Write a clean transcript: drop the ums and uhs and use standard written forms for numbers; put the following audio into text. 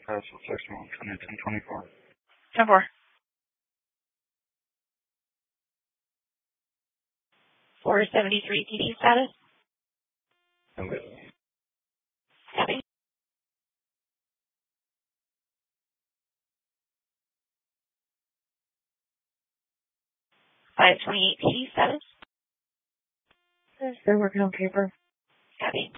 Section 1024. 10-4. 473 TD status. Okay. Copy. 528 TD status. They're working on paper. Copy.